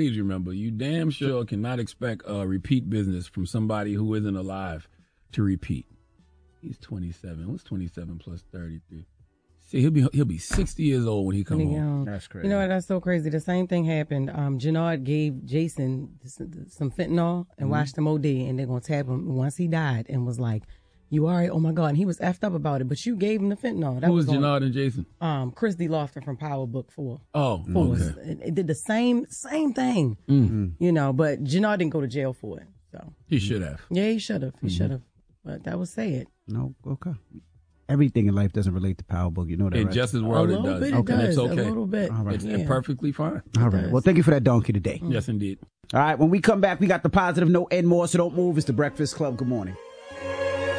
please remember, you damn sure cannot expect repeat business from somebody who isn't alive to repeat. He's 27. What's 27 plus 33? See, he'll be 60 years old when he come home. That's crazy. You know what? That's so crazy. The same thing happened. Jannard gave Jason some fentanyl and watched him OD, and they're gonna tap him once he died, and was like, "You all right? Oh my God!" And he was effed up about it. But you gave him the fentanyl. Who was Jannard and Jason? Chris D. Lofton from Power Book 4. Oh, okay. It did the same thing. You know, but Jannard didn't go to jail for it. So he should have. Yeah, he should have. He should have. But that was sad. No, okay. Everything in life doesn't relate to Power Book. You know that, In right? Justice World, it does. It does. It's okay. A little bit. All right. It's perfectly fine. All right. Well, thank you for that donkey today. Yes, indeed. All right. When we come back, we got the positive note and more, so don't move. It's the Breakfast Club. Good morning.